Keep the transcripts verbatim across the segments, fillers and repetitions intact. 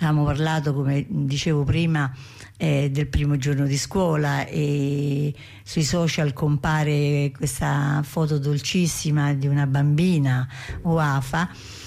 Abbiamo parlato, come dicevo prima, eh, del primo giorno di scuola, e sui social compare questa foto dolcissima di una bambina, Wafa,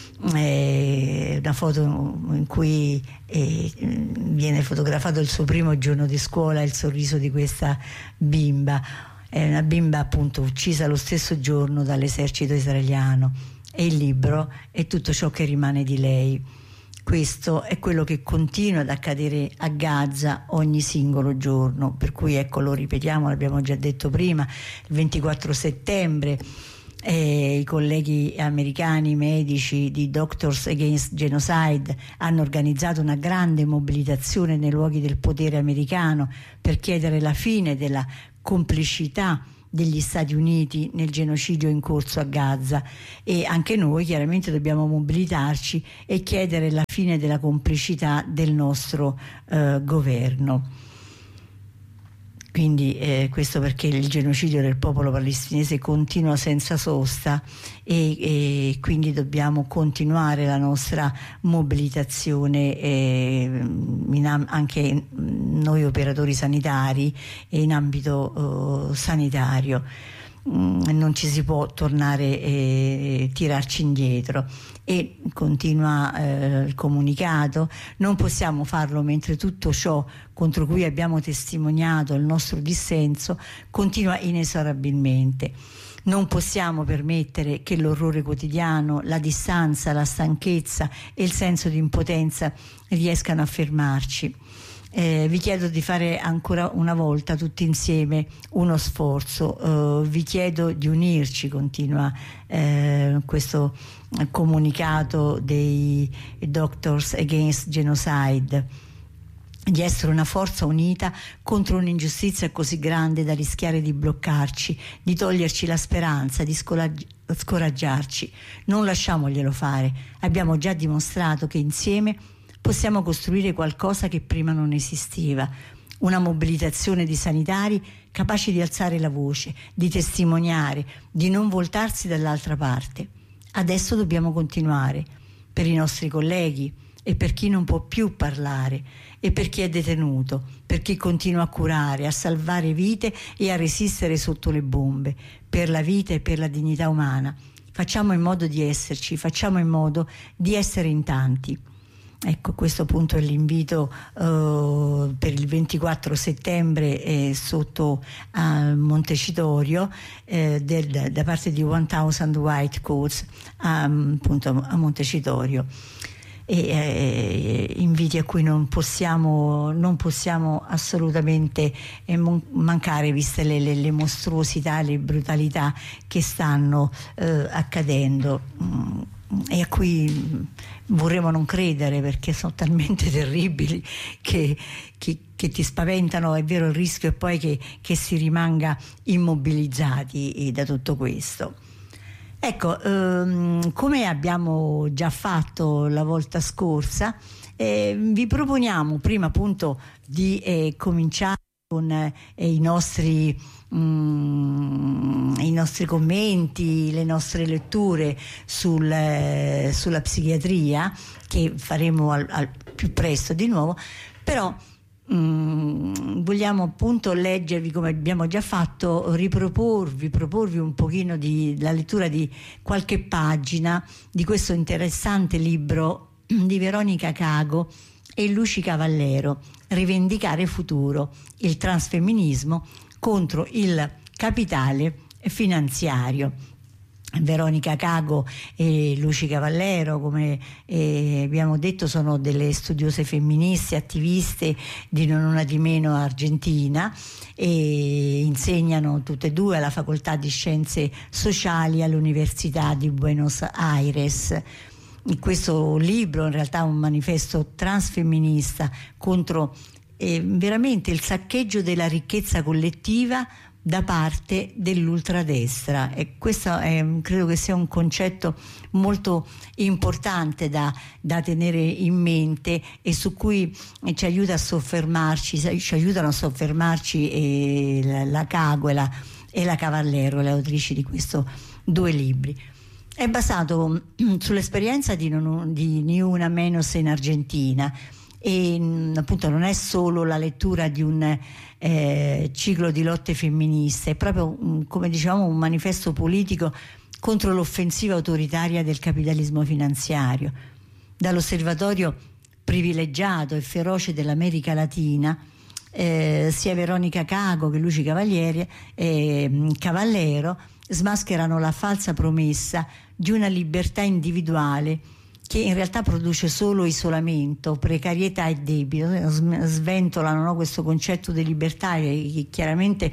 eh, una foto in cui eh, viene fotografato il suo primo giorno di scuola, il sorriso di questa bimba. È una bimba appunto uccisa lo stesso giorno dall'esercito israeliano, e il libro è tutto ciò che rimane di lei. Questo è quello che continua ad accadere a Gaza ogni singolo giorno, per cui ecco, lo ripetiamo, l'abbiamo già detto prima, il ventiquattro settembre eh, i colleghi americani medici di Doctors Against Genocide hanno organizzato una grande mobilitazione nei luoghi del potere americano per chiedere la fine della complicità degli Stati Uniti nel genocidio in corso a Gaza, e anche noi chiaramente dobbiamo mobilitarci e chiedere la fine della complicità del nostro eh, governo. Quindi eh, questo perché il genocidio del popolo palestinese continua senza sosta, e, e quindi dobbiamo continuare la nostra mobilitazione eh, in, anche noi operatori sanitari e in ambito eh, sanitario. Non ci si può tornare e tirarci indietro. E continua eh, il comunicato: non possiamo farlo mentre tutto ciò contro cui abbiamo testimoniato il nostro dissenso continua inesorabilmente. Non possiamo permettere che l'orrore quotidiano, la distanza, la stanchezza e il senso di impotenza riescano a fermarci. Eh, vi chiedo di fare ancora una volta tutti insieme uno sforzo, eh, vi chiedo di unirci, continua eh, questo comunicato dei Doctors Against Genocide, di essere una forza unita contro un'ingiustizia così grande da rischiare di bloccarci, di toglierci la speranza, di scoraggiarci. Non lasciamoglielo fare, abbiamo già dimostrato che insieme possiamo costruire qualcosa che prima non esisteva, una mobilitazione di sanitari capaci di alzare la voce, di testimoniare, di non voltarsi dall'altra parte. Adesso dobbiamo continuare, per i nostri colleghi e per chi non può più parlare, e per chi è detenuto, per chi continua a curare, a salvare vite e a resistere sotto le bombe, per la vita e per la dignità umana. Facciamo in modo di esserci, facciamo in modo di essere in tanti. Ecco, questo appunto è l'invito uh, per il ventiquattro settembre eh, sotto a Montecitorio eh, del, da parte di Thousand White Coats a, appunto, a Montecitorio. E eh, inviti a cui non possiamo, non possiamo assolutamente eh, mancare, viste le, le, le mostruosità, le brutalità che stanno eh, accadendo, mm, e a cui vorremmo non credere, perché sono talmente terribili che, che, che ti spaventano. È vero, il rischio è poi che, che si rimanga immobilizzati da tutto questo. Ecco, ehm, come abbiamo già fatto la volta scorsa, eh, vi proponiamo prima appunto di eh, cominciare con eh, i nostri mm, i nostri commenti, le nostre letture sul, eh, sulla psichiatria, che faremo al, al più presto di nuovo, però Mm, vogliamo appunto leggervi, come abbiamo già fatto, riproporvi, proporvi un pochino di la lettura di qualche pagina di questo interessante libro di Veronica Cago e Luci Cavallero, Rivendicare futuro, il transfemminismo contro il capitale finanziario. Veronica Cago e Luci Cavallero, come eh, abbiamo detto, sono delle studiose femministe, attiviste di non una di meno Argentina, e insegnano tutte e due alla Facoltà di Scienze Sociali all'Università di Buenos Aires. In questo libro in realtà è un manifesto transfemminista contro eh, veramente il saccheggio della ricchezza collettiva da parte dell'ultradestra, e questo è, credo che sia un concetto molto importante da, da tenere in mente, e su cui ci aiuta a soffermarci, ci aiutano a soffermarci eh, la, la Cago e la, e la Cavallero, le autrici di questi due libri. È basato sull'esperienza di, non, di Ni Una Menos in Argentina, e mh, appunto non è solo la lettura di un eh, ciclo di lotte femministe, è proprio mh, come dicevamo un manifesto politico contro l'offensiva autoritaria del capitalismo finanziario. Dall'osservatorio privilegiato e feroce dell'America Latina, eh, sia Veronica Cago che Luci Cavalieri, eh, Cavallero smascherano la falsa promessa di una libertà individuale che in realtà produce solo isolamento, precarietà e debito. Sventolano, no, questo concetto di libertà che chiaramente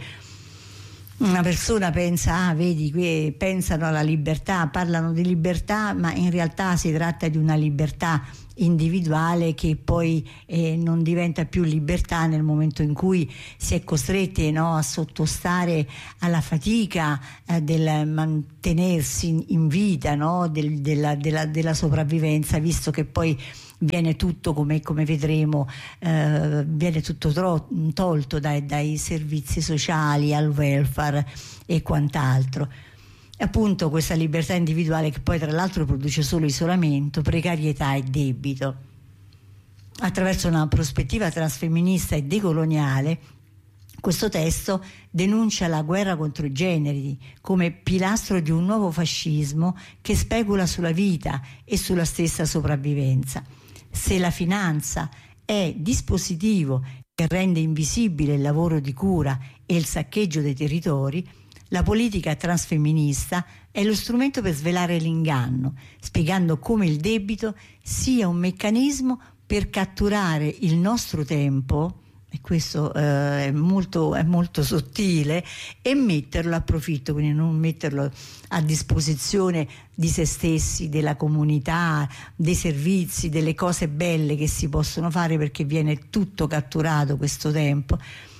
una persona pensa, ah vedi, qui pensano alla libertà, parlano di libertà, ma in realtà si tratta di una libertà individuale che poi eh, non diventa più libertà nel momento in cui si è costretti, no, a sottostare alla fatica eh, del mantenersi in vita, no, del, della, della, della sopravvivenza, visto che poi viene tutto, come, come vedremo, eh, viene tutto tro- tolto dai, dai servizi sociali al welfare e quant'altro. Appunto questa libertà individuale che poi tra l'altro produce solo isolamento, precarietà e debito. Attraverso una prospettiva transfemminista e decoloniale, questo testo denuncia la guerra contro i generi come pilastro di un nuovo fascismo che specula sulla vita e sulla stessa sopravvivenza. Se la finanza è dispositivo che rende invisibile il lavoro di cura e il saccheggio dei territori, la politica transfemminista è lo strumento per svelare l'inganno, spiegando come il debito sia un meccanismo per catturare il nostro tempo, e questo eh, è, molto, è molto sottile, e metterlo a profitto, quindi non metterlo a disposizione di se stessi, della comunità, dei servizi, delle cose belle che si possono fare, perché viene tutto catturato questo tempo.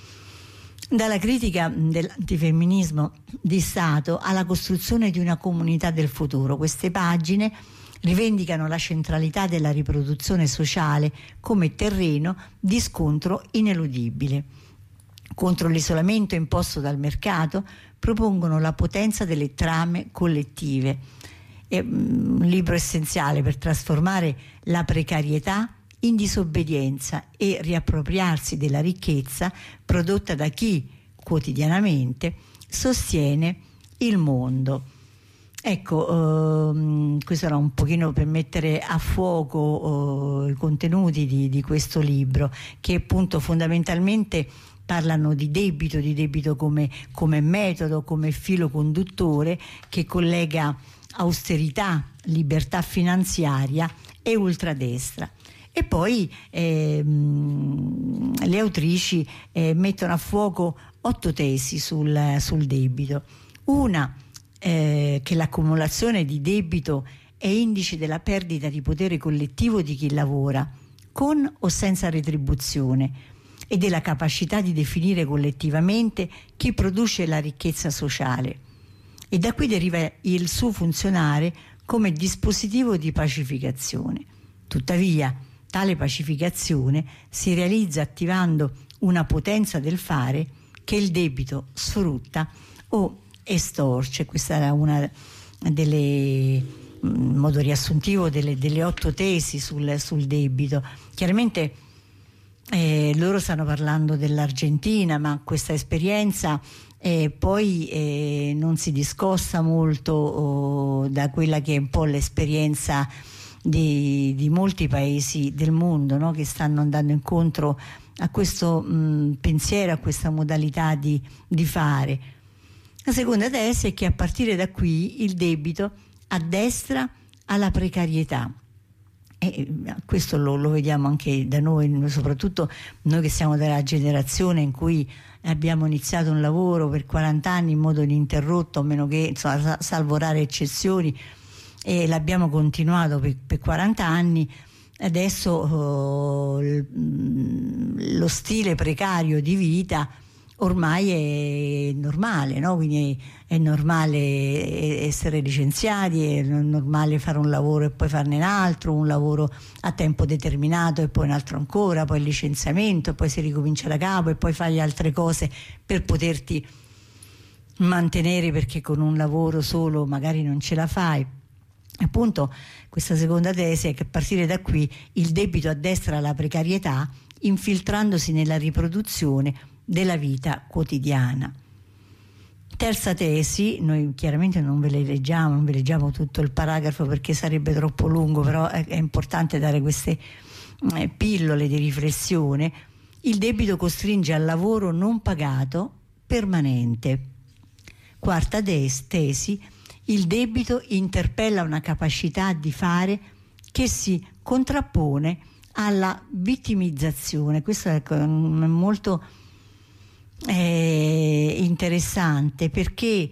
Dalla critica dell'antifemminismo di Stato alla costruzione di una comunità del futuro, queste pagine rivendicano la centralità della riproduzione sociale come terreno di scontro ineludibile. Contro l'isolamento imposto dal mercato propongono la potenza delle trame collettive. È un libro essenziale per trasformare la precarietà in disobbedienza e riappropriarsi della ricchezza prodotta da chi quotidianamente sostiene il mondo. Ecco, ehm, questo era un pochino per mettere a fuoco eh, i contenuti di, di questo libro, che appunto fondamentalmente parlano di debito, di debito come, come metodo, come filo conduttore che collega austerità, libertà finanziaria e ultradestra. E poi ehm, le autrici eh, mettono a fuoco otto tesi sul, sul debito. Una, eh, che l'accumulazione di debito è indice della perdita di potere collettivo di chi lavora, con o senza retribuzione, e della capacità di definire collettivamente chi produce la ricchezza sociale. E da qui deriva il suo funzionare come dispositivo di pacificazione. Tuttavia, tale pacificazione si realizza attivando una potenza del fare che il debito sfrutta o estorce. Questa era una delle, in modo riassuntivo, delle, delle otto tesi sul, sul debito. Chiaramente eh, loro stanno parlando dell'Argentina, ma questa esperienza eh, poi eh, non si discosta molto oh, da quella che è un po' l'esperienza Di, di molti paesi del mondo, no? Che stanno andando incontro a questo mh, pensiero, a questa modalità di, di fare. La seconda tesi è che a partire da qui il debito addestra alla precarietà, e questo lo, lo vediamo anche da noi, soprattutto noi che siamo della generazione in cui abbiamo iniziato un lavoro per quaranta anni in modo ininterrotto, a meno che, insomma, salvo rare eccezioni, e l'abbiamo continuato per, per quaranta anni. Adesso oh, lo stile precario di vita ormai è normale, no? Quindi è, è normale essere licenziati, è normale fare un lavoro e poi farne un altro, un lavoro a tempo determinato e poi un altro ancora, poi il licenziamento e poi si ricomincia da capo e poi fai altre cose per poterti mantenere, perché con un lavoro solo magari non ce la fai. Appunto, questa seconda tesi è che a partire da qui il debito addestra la precarietà, infiltrandosi nella riproduzione della vita quotidiana. Terza tesi, noi chiaramente non ve le leggiamo, non ve leggiamo tutto il paragrafo perché sarebbe troppo lungo, però è, è importante dare queste eh, pillole di riflessione. Il debito costringe al lavoro non pagato permanente. Quarta des, tesi, il debito interpella una capacità di fare che si contrappone alla vittimizzazione. Questo è molto eh, interessante perché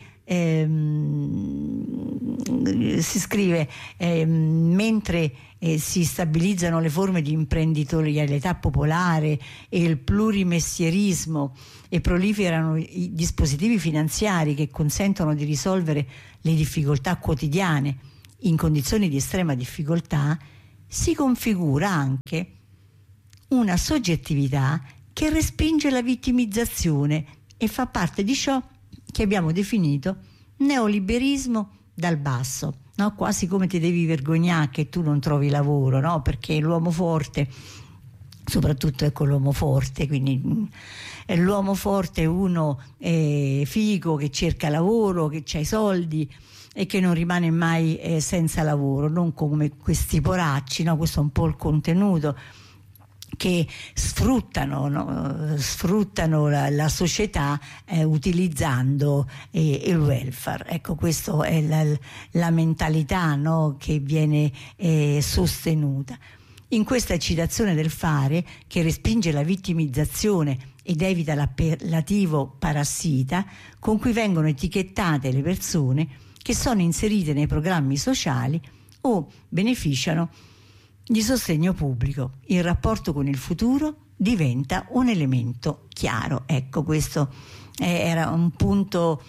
ehm, si scrive ehm, mentre eh, si stabilizzano le forme di imprenditorialità popolare e il plurimestierismo e proliferano i dispositivi finanziari che consentono di risolvere le difficoltà quotidiane in condizioni di estrema difficoltà, si configura anche una soggettività che respinge la vittimizzazione e fa parte di ciò che abbiamo definito neoliberismo dal basso, no? Quasi come ti devi vergognare che tu non trovi lavoro, no? Perché l'uomo forte, soprattutto ecco l'uomo forte, quindi è l'uomo forte è uno eh, figo che cerca lavoro, che ha i soldi e che non rimane mai eh, senza lavoro, non come questi poracci, no? Questo è un po' il contenuto, che sfruttano, no? sfruttano la, la società eh, utilizzando eh, il welfare. Ecco, questa è la, la mentalità, no? Che viene eh, sostenuta. In questa eccitazione del fare, che respinge la vittimizzazione ed evita l'appellativo parassita con cui vengono etichettate le persone che sono inserite nei programmi sociali o beneficiano di sostegno pubblico. Il rapporto con il futuro diventa un elemento chiaro. Ecco, questo era un punto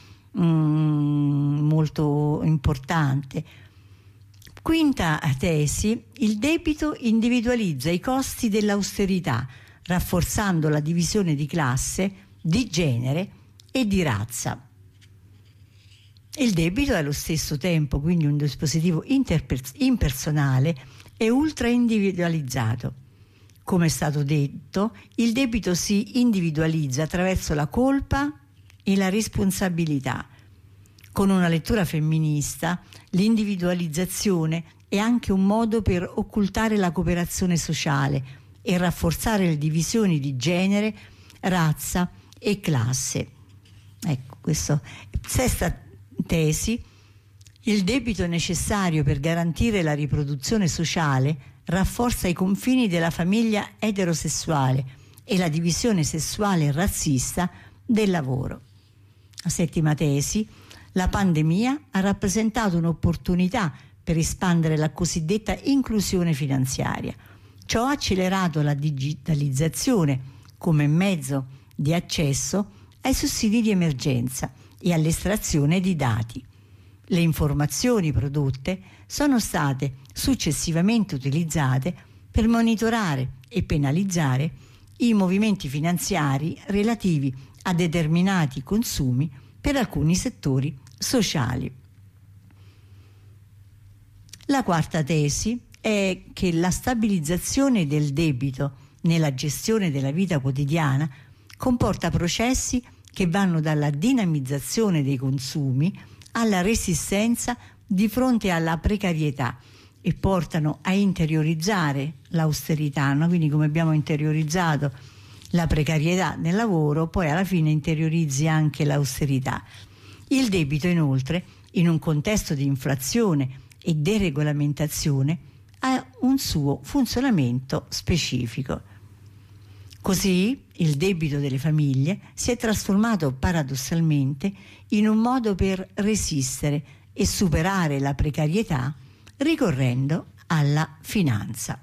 mm, molto importante. Quinta tesi, il debito individualizza i costi dell'austerità, rafforzando la divisione di classe, di genere e di razza. Il debito è allo stesso tempo quindi un dispositivo impersonale e ultra individualizzato. Come è stato detto, il debito si individualizza attraverso la colpa e la responsabilità. Con una lettura femminista, l'individualizzazione è anche un modo per occultare la cooperazione sociale e rafforzare le divisioni di genere, razza e classe. Ecco, questo. Sesta tesi, il debito necessario per garantire la riproduzione sociale rafforza i confini della famiglia eterosessuale e la divisione sessuale e razzista del lavoro. La settima tesi, la pandemia ha rappresentato un'opportunità per espandere la cosiddetta inclusione finanziaria. Ciò ha accelerato la digitalizzazione come mezzo di accesso ai sussidi di emergenza e all'estrazione di dati. Le informazioni prodotte sono state successivamente utilizzate per monitorare e penalizzare i movimenti finanziari relativi a determinati consumi per alcuni settori sociali. La quarta tesi è che la stabilizzazione del debito nella gestione della vita quotidiana comporta processi che vanno dalla dinamizzazione dei consumi alla resistenza di fronte alla precarietà e portano a interiorizzare l'austerità, no? Quindi come abbiamo interiorizzato la precarietà nel lavoro, poi alla fine interiorizzi anche l'austerità. Il debito inoltre, in un contesto di inflazione e deregolamentazione, ha un suo funzionamento specifico. Così il debito delle famiglie si è trasformato paradossalmente in un modo per resistere e superare la precarietà ricorrendo alla finanza.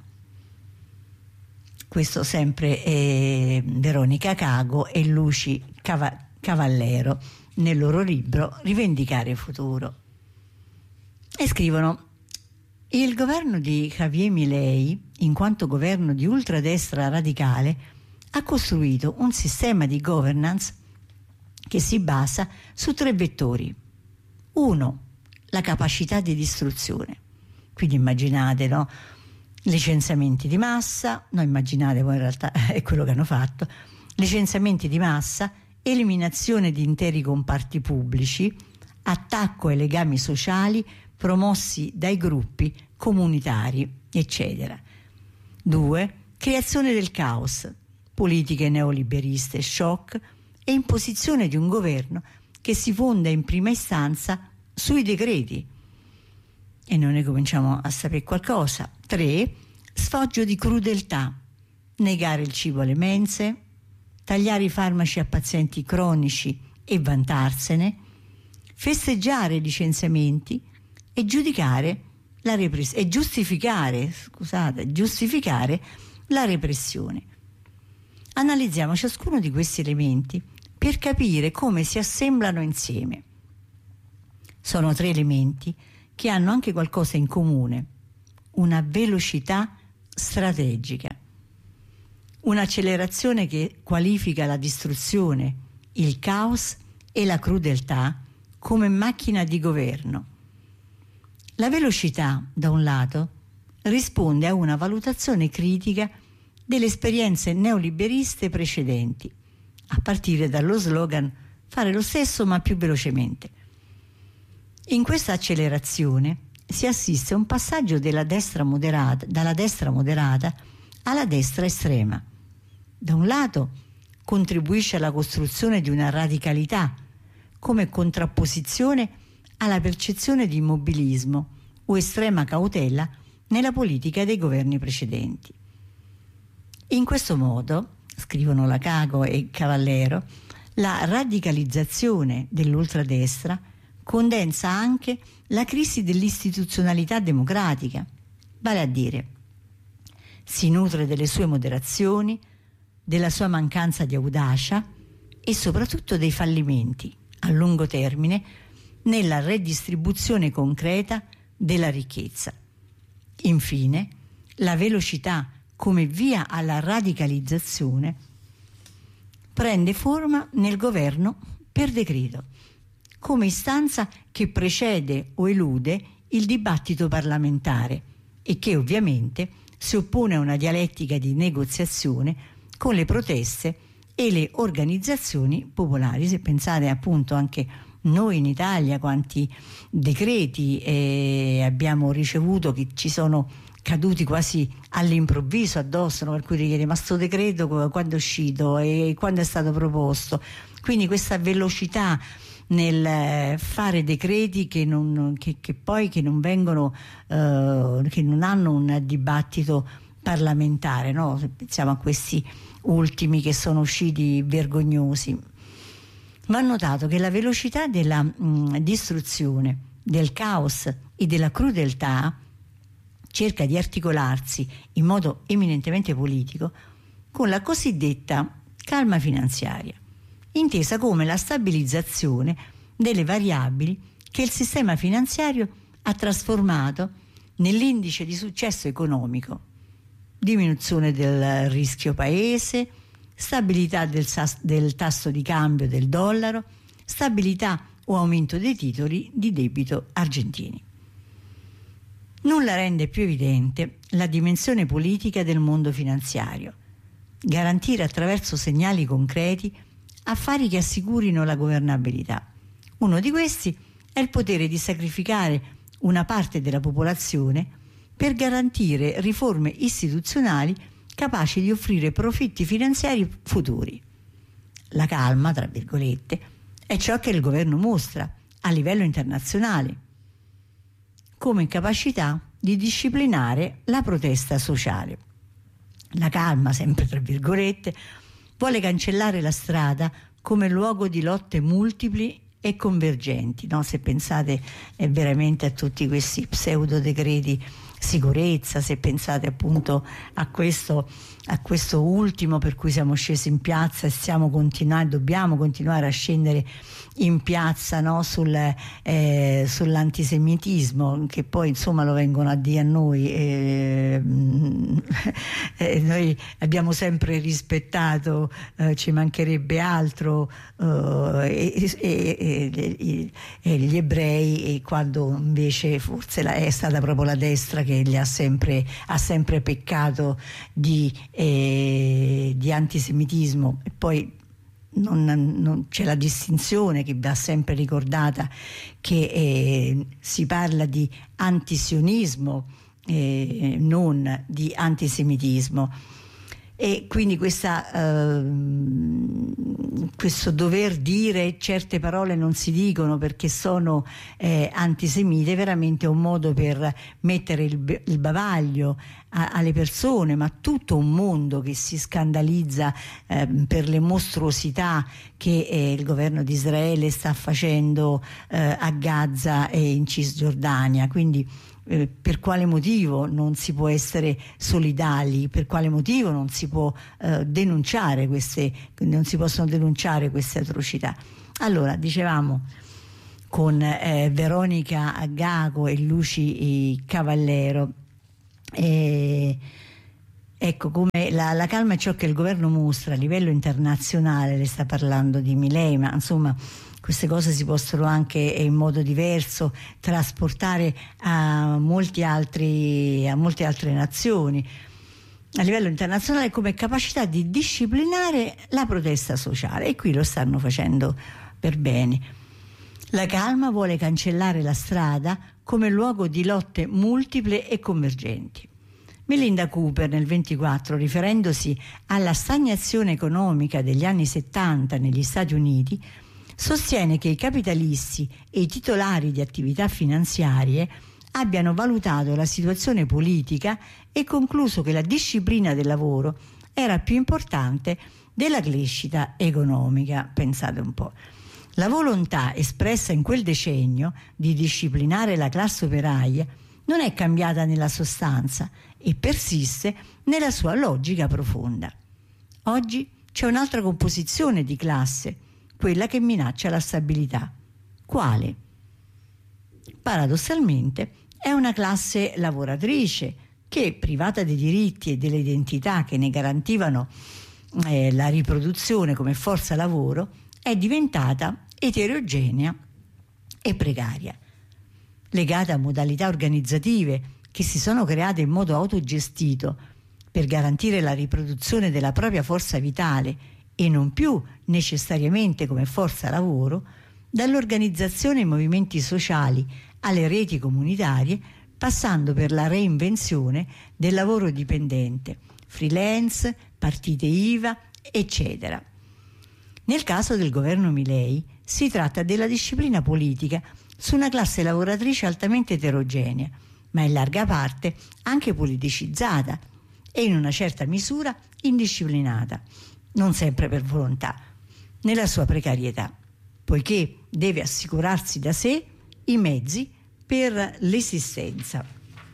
Questo sempre è Veronica Cago e Luci Cava- Cavallero nel loro libro Rivendicare futuro. E scrivono: il governo di Javier Milei, in quanto governo di ultradestra radicale, ha costruito un sistema di governance che si basa su tre vettori. Uno, la capacità di distruzione. Quindi immaginate, no? Licenziamenti di massa, no, immaginate, poi in realtà è quello che hanno fatto, licenziamenti di massa, eliminazione di interi comparti pubblici, attacco ai legami sociali promossi dai gruppi comunitari, eccetera. Due. Creazione del caos, politiche neoliberiste, shock e imposizione di un governo che si fonda in prima istanza sui decreti. E noi ne cominciamo a sapere qualcosa. Tre. Sfoggio di crudeltà, negare il cibo alle mense, tagliare i farmaci a pazienti cronici e vantarsene, festeggiare i licenziamenti e giudicare la repress- e giustificare, scusate, giustificare la repressione. Analizziamo ciascuno di questi elementi per capire come si assemblano insieme. Sono tre elementi che hanno anche qualcosa in comune: una velocità strategica, un'accelerazione che qualifica la distruzione, il caos e la crudeltà come macchina di governo. La velocità, da un lato, risponde a una valutazione critica delle esperienze neoliberiste precedenti, a partire dallo slogan "fare lo stesso ma più velocemente". In questa accelerazione si assiste a un passaggio della destra moderata, dalla destra moderata alla destra estrema. Da un lato contribuisce alla costruzione di una radicalità come contrapposizione alla percezione di immobilismo o estrema cautela nella politica dei governi precedenti. In questo modo, scrivono Lacago e Cavallero, la radicalizzazione dell'ultradestra condensa anche la crisi dell'istituzionalità democratica, vale a dire, si nutre delle sue moderazioni, della sua mancanza di audacia e soprattutto dei fallimenti a lungo termine nella redistribuzione concreta della ricchezza. Infine, la velocità come via alla radicalizzazione prende forma nel governo per decreto, come istanza che precede o elude il dibattito parlamentare e che ovviamente si oppone a una dialettica di negoziazione con le proteste e le organizzazioni popolari. Se pensate appunto anche noi in Italia quanti decreti eh, abbiamo ricevuto, che ci sono caduti quasi all'improvviso addosso, no? Per cui ti chiedi: ma sto decreto quando è uscito e quando è stato proposto? Quindi questa velocità nel fare decreti che, non, che, che poi che non vengono eh, che non hanno un dibattito parlamentare, no? Se pensiamo a questi ultimi che sono usciti vergognosi. Va notato che la velocità della mh, distruzione, del caos e della crudeltà cerca di articolarsi in modo eminentemente politico con la cosiddetta calma finanziaria, intesa come la stabilizzazione delle variabili che il sistema finanziario ha trasformato nell'indice di successo economico: diminuzione del rischio paese, stabilità del, del tasso di cambio del dollaro, stabilità o aumento dei titoli di debito argentini. Nulla rende più evidente la dimensione politica del mondo finanziario: garantire attraverso segnali concreti affari che assicurino la governabilità. Uno di questi è il potere di sacrificare una parte della popolazione per garantire riforme istituzionali capaci di offrire profitti finanziari futuri. La calma, tra virgolette, è ciò che il governo mostra a livello internazionale come incapacità di disciplinare la protesta sociale. La calma, sempre tra virgolette, vuole cancellare la strada come luogo di lotte multipli e convergenti, no? Se pensate eh, veramente a tutti questi pseudo decreti sicurezza, se pensate appunto a questo, a questo ultimo per cui siamo scesi in piazza e stiamo continuando, dobbiamo continuare a scendere in piazza, no? Sul, eh, sull'antisemitismo, che poi insomma lo vengono a dire a noi, eh, eh, noi abbiamo sempre rispettato, eh, ci mancherebbe altro, eh, e, e, e, e gli ebrei, e quando invece forse la, è stata proprio la destra che li ha sempre, ha sempre peccato di, eh, di antisemitismo. E poi Non, non c'è la distinzione che va sempre ricordata, che eh, si parla di antisionismo, eh, non di antisemitismo, e quindi questa, eh, questo dover dire certe parole non si dicono perché sono eh, antisemite è veramente un modo per mettere il, il bavaglio a, alle persone, ma tutto un mondo che si scandalizza eh, per le mostruosità che eh, il governo di Israele sta facendo eh, a Gaza e in Cisgiordania. Quindi Eh, per quale motivo non si può essere solidali, per quale motivo non si può eh, denunciare queste, non si possono denunciare queste atrocità. Allora, dicevamo con eh, Veronica Gago e Luci Cavallero, eh, ecco come la, la calma è ciò che il governo mostra a livello internazionale. Le sta parlando di Milei, ma insomma queste cose si possono anche in modo diverso trasportare a molti altri, a molte altre nazioni a livello internazionale, come capacità di disciplinare la protesta sociale, e qui lo stanno facendo per bene. La calma vuole cancellare la strada come luogo di lotte multiple e convergenti. Melinda Cooper nel ventiquattro, riferendosi alla stagnazione economica degli anni settanta negli Stati Uniti, sostiene che i capitalisti e i titolari di attività finanziarie abbiano valutato la situazione politica e concluso che la disciplina del lavoro era più importante della crescita economica. Pensate un po'. La volontà espressa in quel decennio di disciplinare la classe operaia non è cambiata nella sostanza e persiste nella sua logica profonda. Oggi c'è un'altra composizione di classe, quella che minaccia la stabilità. Quale? Paradossalmente è una classe lavoratrice che, privata dei diritti e delle identità che ne garantivano eh, la riproduzione come forza lavoro, è diventata eterogenea e precaria, legata a modalità organizzative che si sono create in modo autogestito per garantire la riproduzione della propria forza vitale e non più necessariamente come forza lavoro, dall'organizzazione in movimenti sociali alle reti comunitarie, passando per la reinvenzione del lavoro dipendente, freelance, partite I V A, eccetera. Nel caso del governo Milei si tratta della disciplina politica su una classe lavoratrice altamente eterogenea, ma in larga parte anche politicizzata e in una certa misura indisciplinata, non sempre per volontà, nella sua precarietà, poiché deve assicurarsi da sé i mezzi per l'esistenza,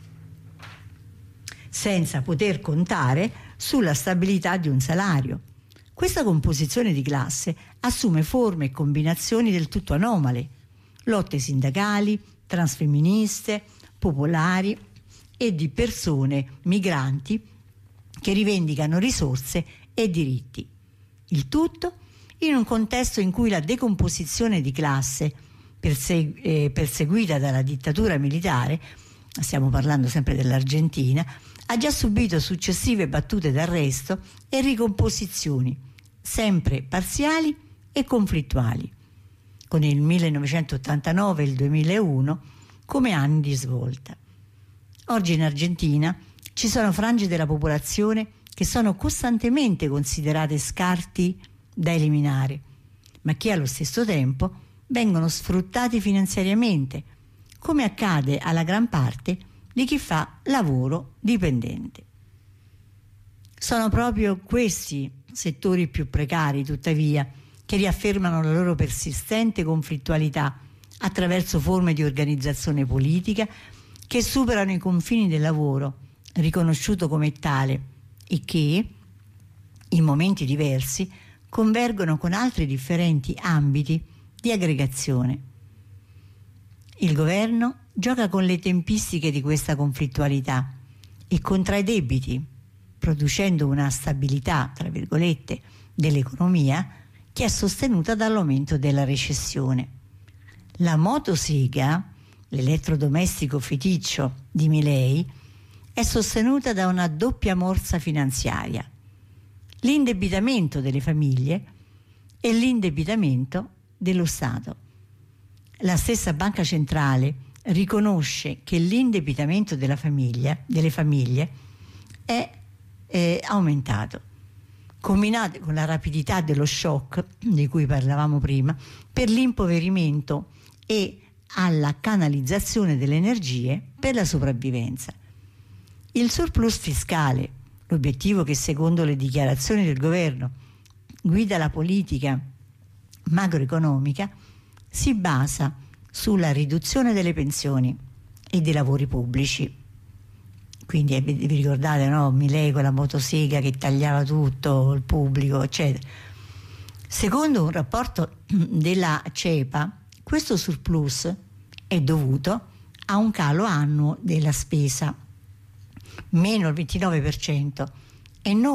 senza poter contare sulla stabilità di un salario. Questa composizione di classe assume forme e combinazioni del tutto anomale: lotte sindacali, transfemministe, popolari e di persone migranti che rivendicano risorse e diritti. Il tutto in un contesto in cui la decomposizione di classe persegu- eh, perseguita dalla dittatura militare, stiamo parlando sempre dell'Argentina, ha già subito successive battute d'arresto e ricomposizioni, sempre parziali e conflittuali, con il millenovecentottantanove e il duemilauno come anni di svolta. Oggi in Argentina ci sono frange della popolazione che sono costantemente considerate scarti da eliminare, ma che allo stesso tempo vengono sfruttati finanziariamente, come accade alla gran parte di chi fa lavoro dipendente. Sono proprio questi settori più precari, tuttavia, che riaffermano la loro persistente conflittualità attraverso forme di organizzazione politica che superano i confini del lavoro, riconosciuto come tale, e che, in momenti diversi, convergono con altri differenti ambiti di aggregazione. Il governo gioca con le tempistiche di questa conflittualità e contrae debiti producendo una stabilità, tra virgolette, dell'economia che è sostenuta dall'aumento della recessione. La motosega, l'elettrodomestico feticcio di Milei, è sostenuta da una doppia morsa finanziaria: l'indebitamento delle famiglie e l'indebitamento dello Stato. La stessa Banca Centrale riconosce che l'indebitamento della famiglia, delle famiglie è eh, aumentato, combinato con la rapidità dello shock di cui parlavamo prima, per l'impoverimento e alla canalizzazione delle energie per la sopravvivenza. Il surplus fiscale, l'obiettivo che secondo le dichiarazioni del governo guida la politica macroeconomica, si basa sulla riduzione delle pensioni e dei lavori pubblici. Quindi eh, vi ricordate, no? Milei con la motosega che tagliava tutto, il pubblico, eccetera. Secondo un rapporto della CEPA, questo surplus è dovuto a un calo annuo della spesa, meno il ventinove per cento, e non